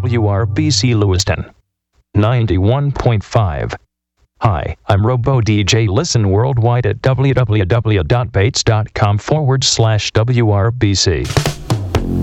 WRBC Lewiston 91.5. Hi, I'm Robo DJ. Listen worldwide at www.bates.com/WRBC.